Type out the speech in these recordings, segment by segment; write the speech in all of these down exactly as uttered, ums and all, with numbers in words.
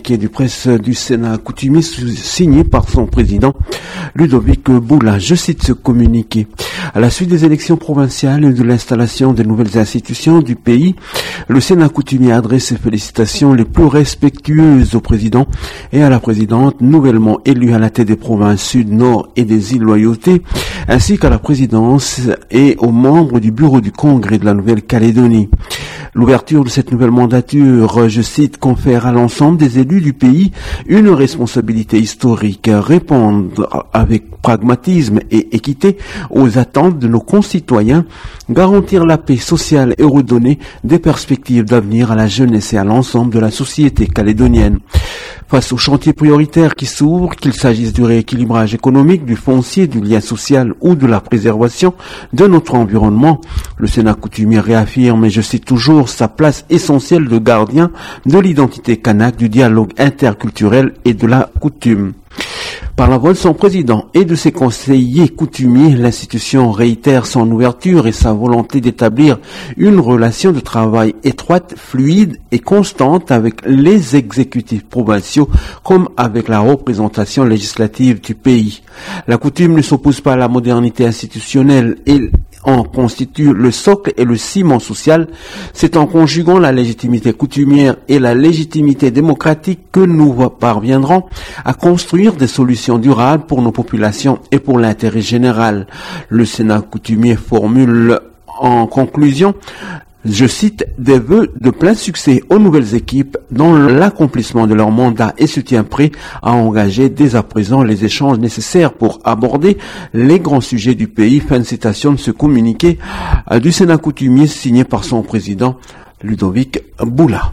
communiqué de presse du Sénat coutumier signé par son président Ludovic Boula. Je cite ce communiqué. À la suite des élections provinciales et de l'installation des nouvelles institutions du pays, le Sénat coutumier adresse ses félicitations les plus respectueuses au président et à la présidente nouvellement élue à la tête des provinces sud, nord et des îles Loyauté, ainsi qu'à la présidence et aux membres du bureau du Congrès de la Nouvelle-Calédonie. L'ouverture de cette nouvelle mandature, je cite, confère à l'ensemble des élus du pays une responsabilité historique, répondre avec pragmatisme et équité aux attentes de nos concitoyens, garantir la paix sociale et redonner des perspectives d'avenir à la jeunesse et à l'ensemble de la société calédonienne. Face aux chantiers prioritaires qui s'ouvrent, qu'il s'agisse du rééquilibrage économique, du foncier, du lien social ou de la préservation de notre environnement, le Sénat coutumier réaffirme, et je cite toujours, sa place essentielle de gardien de l'identité kanak, du dialogue interculturel et de la coutume. Par la voix de son président et de ses conseillers coutumiers, l'institution réitère son ouverture et sa volonté d'établir une relation de travail étroite, fluide et constante avec les exécutifs provinciaux comme avec la représentation législative du pays. La coutume ne s'oppose pas à la modernité institutionnelle et en constitue le socle et le ciment social. C'est en conjuguant la légitimité coutumière et la légitimité démocratique que nous parviendrons à construire des solutions durables pour nos populations et pour l'intérêt général. Le Sénat coutumier formule en conclusion, je cite, des vœux de plein succès aux nouvelles équipes dans l'accomplissement de leur mandat et se tient prêt à engager dès à présent les échanges nécessaires pour aborder les grands sujets du pays. Fin de citation de ce communiqué du Sénat coutumier signé par son président Ludovic Boula.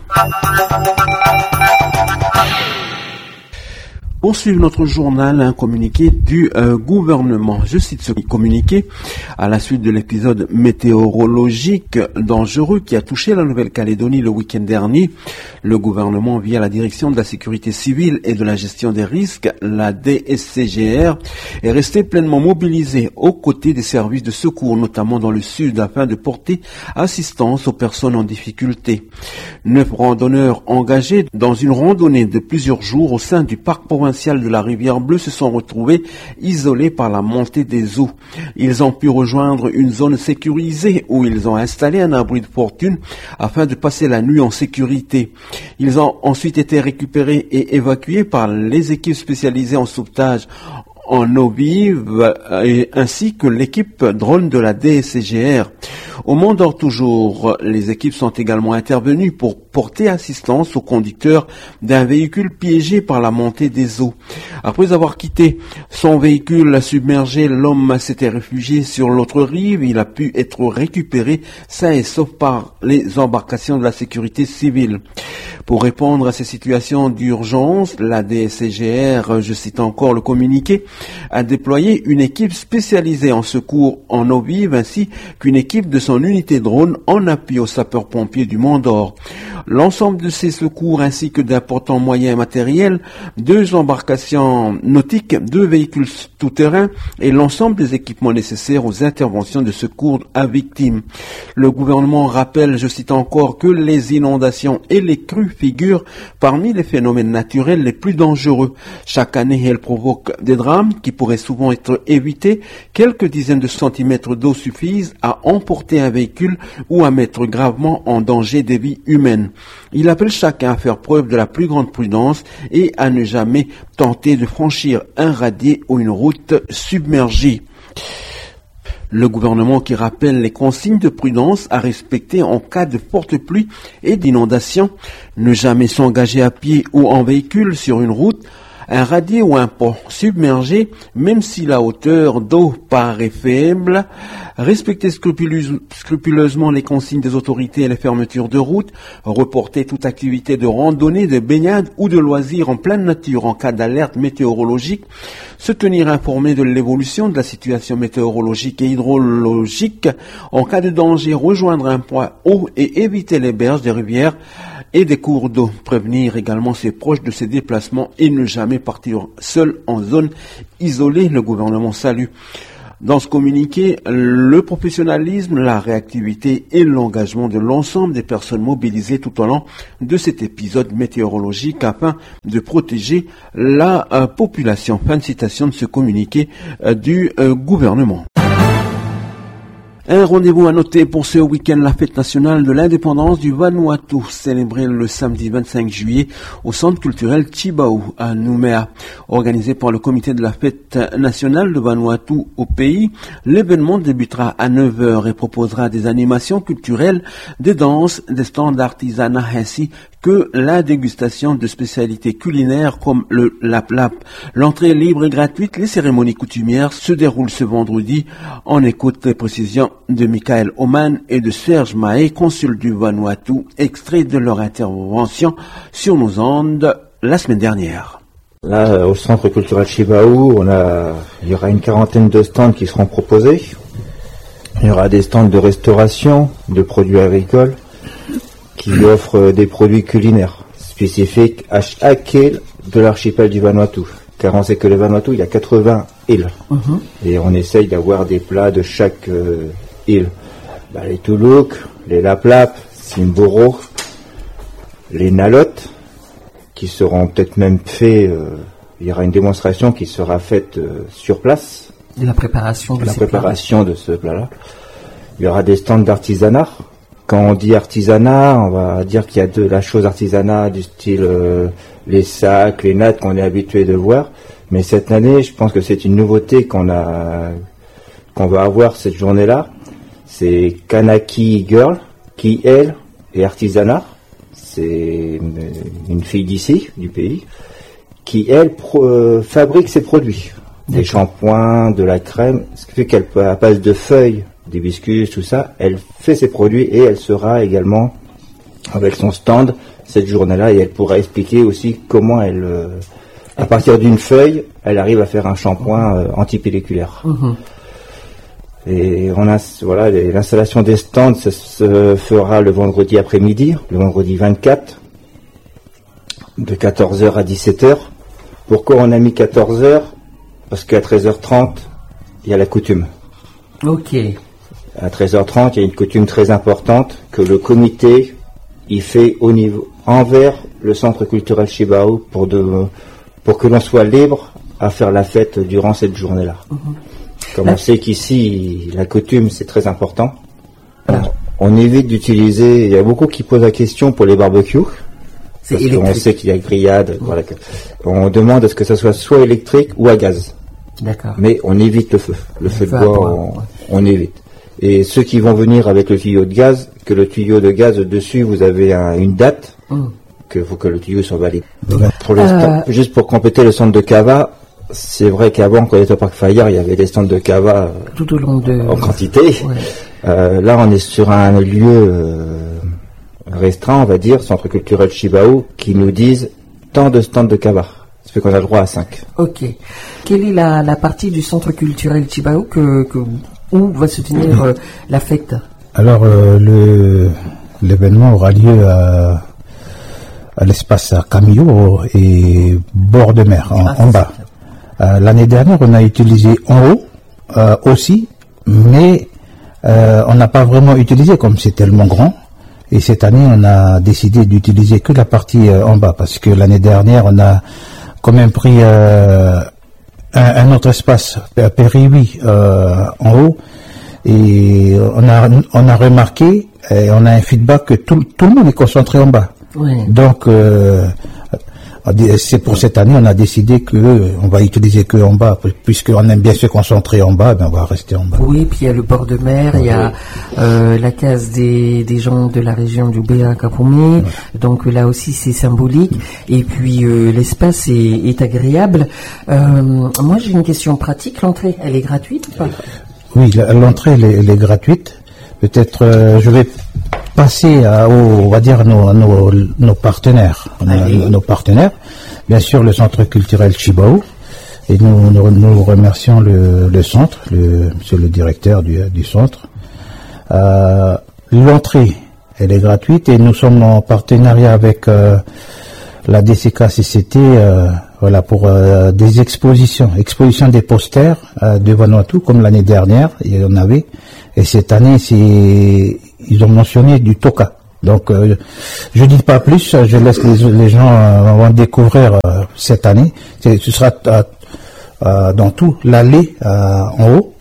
Pour suivre notre journal, un communiqué du euh, gouvernement. Je cite ce communiqué à la suite de l'épisode météorologique dangereux qui a touché la Nouvelle-Calédonie le week-end dernier. Le gouvernement, via la direction de la sécurité civile et de la gestion des risques, la D S C G R, est resté pleinement mobilisé aux côtés des services de secours, notamment dans le sud, afin de porter assistance aux personnes en difficulté. Neuf randonneurs engagés dans une randonnée de plusieurs jours au sein du parc provincial de la Rivière Bleue se sont retrouvés isolés par la montée des eaux. Ils ont pu rejoindre une zone sécurisée où ils ont installé un abri de fortune afin de passer la nuit en sécurité. Ils ont ensuite été récupérés et évacués par les équipes spécialisées en sauvetage en eau vive ainsi que l'équipe drone de la D S C G R. Au Mont d'Or toujours, les équipes sont également intervenues pour porter assistance au conducteur d'un véhicule piégé par la montée des eaux. Après avoir quitté son véhicule submergé, l'homme s'était réfugié sur l'autre rive. Il a pu être récupéré sain et sauf par les embarcations de la sécurité civile. Pour répondre à ces situations d'urgence, la D S C G R, je cite encore le communiqué, a déployé une équipe spécialisée en secours en eau vive ainsi qu'une équipe de son unité drone en appui aux sapeurs-pompiers du Mont d'Or. L'ensemble de ces secours ainsi que d'importants moyens matériels, deux embarcations nautiques, deux véhicules tout-terrain et l'ensemble des équipements nécessaires aux interventions de secours à victimes. Le gouvernement rappelle, je cite encore, que les inondations et les crues figurent parmi les phénomènes naturels les plus dangereux. Chaque année, elles provoquent des drames qui pourraient souvent être évités. Quelques dizaines de centimètres d'eau suffisent à emporter un véhicule ou à mettre gravement en danger des vies humaines. Il appelle chacun à faire preuve de la plus grande prudence et à ne jamais tenter de franchir un radier ou une route submergée. Le gouvernement qui rappelle les consignes de prudence à respecter en cas de forte pluie et d'inondation, ne jamais s'engager à pied ou en véhicule sur une route, un radier ou un pont submergé, même si la hauteur d'eau paraît faible, respecter scrupuleuse, scrupuleusement les consignes des autorités et les fermetures de route, reporter toute activité de randonnée, de baignade ou de loisirs en pleine nature en cas d'alerte météorologique, se tenir informé de l'évolution de la situation météorologique et hydrologique, en cas de danger, rejoindre un point haut et éviter les berges des rivières et des cours d'eau, prévenir également ses proches de ses déplacements et ne jamais partir seul en zone isolée. Le gouvernement salue Dans ce communiqué, le professionnalisme, la réactivité et l'engagement de l'ensemble des personnes mobilisées tout au long de cet épisode météorologique afin de protéger la euh, population. Fin de citation de ce communiqué euh, du euh, gouvernement. Un rendez-vous à noter pour ce week-end, la fête nationale de l'indépendance du Vanuatu, célébrée le samedi vingt-cinq juillet au centre culturel Tjibaou à Nouméa. Organisé par le comité de la fête nationale de Vanuatu au pays, l'événement débutera à neuf heures et proposera des animations culturelles, des danses, des stands d'artisanat ainsi que la dégustation de spécialités culinaires comme le lap-lap. L'entrée est libre et gratuite. Les cérémonies coutumières se déroulent ce vendredi. On écoute les précisions de Michael Oman et de Serge Mahé, consul du Vanuatu, extrait de leur intervention sur nos ondes la semaine dernière. Là, au centre culturel Tjibaou, on a, il y aura une quarantaine de stands qui seront proposés. Il y aura des stands de restauration, de produits agricoles, qui offrent des produits culinaires spécifiques à chaque île de l'archipel du Vanuatu. Car on sait que le Vanuatu, il y a quatre-vingts îles. Uh-huh. Et on essaye d'avoir des plats de chaque euh, île. Bah, les Tuluk, les Laplap, Simboro, les Nalotes, qui seront peut-être même faits, euh, il y aura une démonstration qui sera faite euh, sur place. De la préparation de, la ces préparation de ce plat-là. Il y aura des stands d'artisanat. Quand on dit artisanat, on va dire qu'il y a de la chose artisanat du style euh, les sacs, les nattes qu'on est habitué de voir. Mais cette année, je pense que c'est une nouveauté qu'on a, qu'on va avoir cette journée-là. C'est Kanaki Girl, qui elle est artisanat. C'est une, une fille d'ici, du pays, qui elle pro, euh, fabrique ses produits. Des shampoings, de la crème, ce qui fait qu'elle à base de feuilles, d'hibiscus, tout ça, elle fait ses produits et elle sera également avec son stand cette journée-là et elle pourra expliquer aussi comment elle, euh, à partir d'une feuille, elle arrive à faire un shampoing euh, antipelliculaire. Mmh. Et on a, voilà, les, l'installation des stands ça se fera le vendredi après-midi, le vendredi vingt-quatre, de quatorze heures à dix-sept heures. Pourquoi on a mis quatorze heures? Parce qu'à treize heures trente, il y a la coutume. Ok. À treize heures trente, il y a une coutume très importante que le comité y fait au niveau envers le centre culturel Tjibaou pour de pour que l'on soit libre à faire la fête durant cette journée-là. Mmh. Comme la... on sait qu'ici la coutume c'est très important. Alors, on évite d'utiliser. Il y a beaucoup qui posent la question pour les barbecues. C'est parce qu'on sait qu'il y a grillade. Mmh. Voilà, on demande à ce que ça soit soit électrique ou à gaz. D'accord. Mais on évite le feu. Le, le feu de bois, on, ouais. on évite. Et ceux qui vont venir avec le tuyau de gaz, que le tuyau de gaz dessus, vous avez un, une date, mm. que faut que le tuyau soit valide. Pour euh... Juste pour compléter le centre de cava, c'est vrai qu'avant, quand on était au Parc Fayard, il y avait des stands de cava tout au long de... en quantité. Ouais. Euh, là, on est sur un lieu euh, restreint, on va dire, centre culturel Tjibaou, qui nous disent tant de stands de cava. Ça fait qu'on a le droit à cinq. Ok. Quelle est la, la partie du centre culturel Tjibaou que, que, où va se tenir euh, la fête? Alors, euh, le, l'événement aura lieu à, à l'espace Camillo et bord de mer, en, ah, en bas. Euh, l'année dernière, on a utilisé en haut euh, aussi, mais euh, on n'a pas vraiment utilisé comme c'est tellement grand. Et cette année, on a décidé d'utiliser que la partie euh, en bas, parce que l'année dernière, on a quand même pris euh, un, un autre espace, Périhui, euh, en haut, et on a on a remarqué, et on a un feedback que tout, tout le monde est concentré en bas. Oui. Donc, euh, c'est pour cette année, on a décidé que on va utiliser que en bas, puisqu'on aime bien se concentrer en bas, ben on va rester en bas. Oui, puis il y a le bord de mer, il y a euh, la case des, des gens de la région du Béa Kapomé, ouais. Donc là aussi c'est symbolique, et puis euh, l'espace est, est agréable. Euh, moi j'ai une question pratique, l'entrée, elle est gratuite ou pas? Oui, l'entrée elle est, elle est gratuite. Peut-être euh, je vais passer à, au, on va dire nos, nos, nos partenaires, nos, nos partenaires, bien sûr le centre culturel Tjibaou, et nous, nous, nous remercions le, le centre, le, monsieur le directeur du, du centre. Euh, l'entrée, elle est gratuite et nous sommes en partenariat avec euh, la D C K C C T euh, voilà, pour euh, des expositions, exposition des posters euh, de Vanuatu, comme l'année dernière, il y en avait, et cette année, c'est, ils ont mentionné du toka. Donc, euh, je dis pas plus, je laisse les, les gens euh, vont découvrir euh, cette année. C'est, ce sera euh, euh, dans tout l'allée euh, en haut.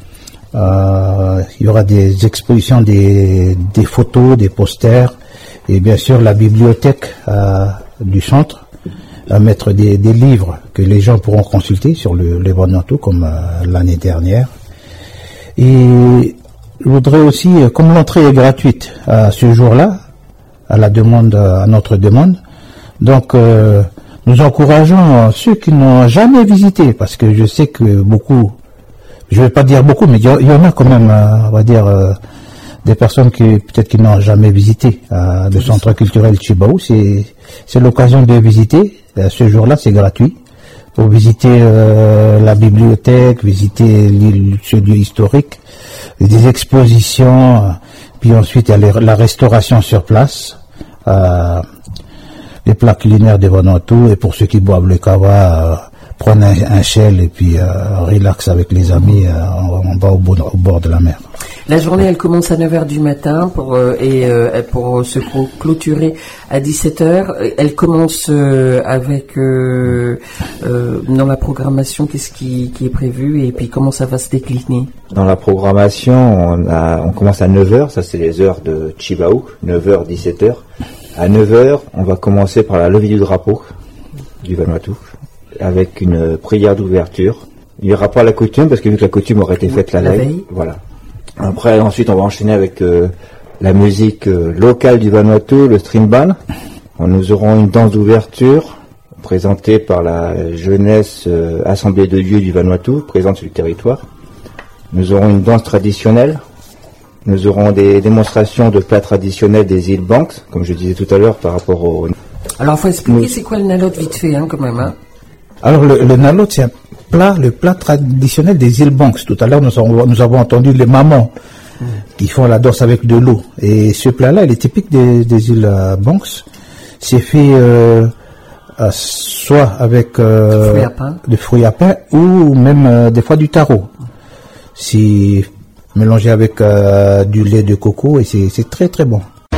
Euh, il y aura des expositions, des, des photos, des posters, et bien sûr la bibliothèque euh, du centre, à mettre des, des livres que les gens pourront consulter sur le, le Vanuatu comme euh, l'année dernière. Et je voudrais aussi, comme l'entrée est gratuite à ce jour-là, à la demande, à notre demande, donc euh, nous encourageons ceux qui n'ont jamais visité, parce que je sais que beaucoup, je ne vais pas dire beaucoup, mais il y, y en a quand même, euh, on va dire, euh, des personnes qui peut-être qui n'ont jamais visité euh, le centre culturel Chibao. C'est, c'est l'occasion de visiter. Euh, ce jour-là, c'est gratuit. Pour visiter euh, la bibliothèque, visiter l'île, ce lieu historique, des expositions, euh, puis ensuite il y a la restauration sur place, euh, les plats culinaires de Vanuatu, et pour ceux qui boivent le kava, euh, prendre un, un shell et puis euh, relax avec les amis euh, en, en bas au bord, au bord de la mer. La journée, elle commence à neuf heures du matin pour, euh, et euh, pour se clôturer à dix-sept heures. Elle commence euh, avec, euh, euh, dans la programmation, qu'est-ce qui, qui est prévu et puis comment ça va se décliner? Dans la programmation, on, a, on commence à neuf heures, ça c'est les heures de Chibao, neuf heures, dix-sept heures. À neuf heures, on va commencer par la levée du drapeau du Vanuatu, avec une prière d'ouverture. Il n'y aura pas la coutume, parce que vu que la coutume aurait été faite la, la veille, veille. Voilà. Après, ensuite, on va enchaîner avec euh, la musique euh, locale du Vanuatu, le string band. Nous aurons une danse d'ouverture présentée par la jeunesse euh, Assemblée de Dieu du Vanuatu, présente sur le territoire. Nous aurons une danse traditionnelle. Nous aurons des démonstrations de plats traditionnels des îles Banks, comme je disais tout à l'heure par rapport au... Alors, il faut expliquer Nous... c'est quoi le nalot vite fait, hein, quand même, hein. Alors, le, le nalot, c'est un plat, le plat traditionnel des îles Banks. Tout à l'heure, nous avons, nous avons entendu les mamans mmh. qui font la danse avec de l'eau. Et ce plat-là, il est typique des, des îles euh, Banks. C'est fait euh, euh, soit avec euh, fruits à pain. de fruits à pain ou même euh, des fois du taro. C'est mélangé avec euh, du lait de coco et c'est, c'est très très bon.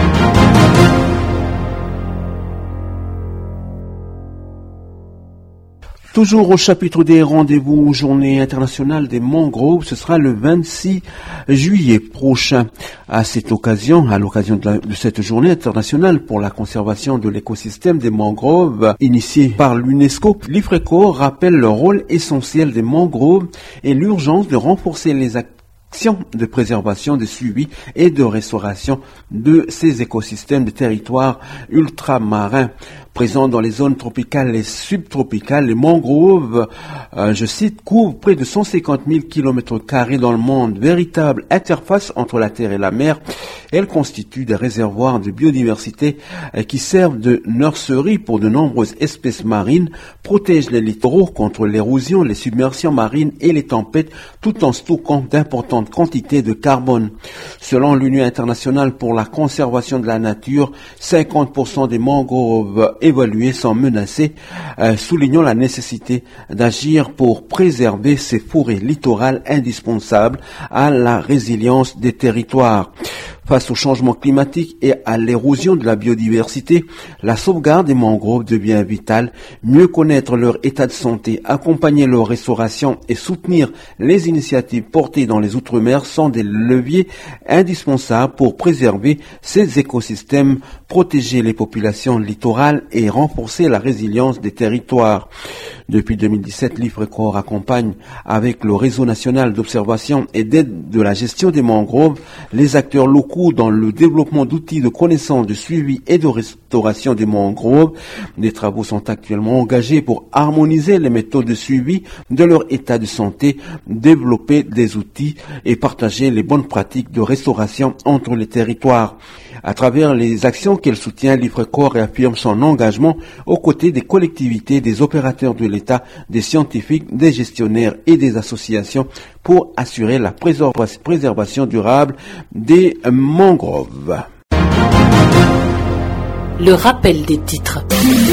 Toujours au chapitre des rendez-vous Journée internationale des mangroves, ce sera le vingt-six juillet prochain. À cette occasion, à l'occasion de, la, de cette journée internationale pour la conservation de l'écosystème des mangroves, initiée par l'UNESCO, l'IFRECO rappelle le rôle essentiel des mangroves et l'urgence de renforcer les actions de préservation, de suivi et de restauration de ces écosystèmes de territoires ultramarins. Présents dans les zones tropicales et subtropicales, les mangroves, euh, je cite, couvrent près de cent cinquante mille kilomètres carrés dans le monde, véritable interface entre la terre et la mer. Elles constituent des réservoirs de biodiversité euh, qui servent de nurserie pour de nombreuses espèces marines, protègent les littoraux contre l'érosion, les submersions marines et les tempêtes, tout en stockant d'importantes quantités de carbone. Selon l'Union internationale pour la conservation de la nature, cinquante pour cent des mangroves évalués sont menacés, euh, soulignant la nécessité d'agir pour préserver ces forêts littorales indispensables à la résilience des territoires. Face au changement climatique et à l'érosion de la biodiversité, la sauvegarde des mangroves devient vitale. Mieux connaître leur état de santé, accompagner leur restauration et soutenir les initiatives portées dans les Outre-mer sont des leviers indispensables pour préserver ces écosystèmes, protéger les populations littorales et renforcer la résilience des territoires. Depuis deux mille dix-sept, l'IFRECOR accompagne avec le réseau national d'observation et d'aide de la gestion des mangroves les acteurs locaux dans le développement d'outils de connaissance, de suivi et de restauration des mangroves. Des travaux sont actuellement engagés pour harmoniser les méthodes de suivi de leur état de santé, développer des outils et partager les bonnes pratiques de restauration entre les territoires. À travers les actions qu'elle soutient, l'IFRECOR réaffirme son engagement aux côtés des collectivités, des opérateurs de l'État, des scientifiques, des gestionnaires et des associations pour assurer la préservation durable des mangroves. Le rappel des titres.